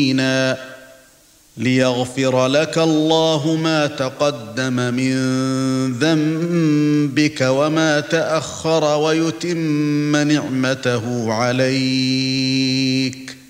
ليغفر لك الله ما تقدم من ذنبك وما تأخر ويتم نعمته عليك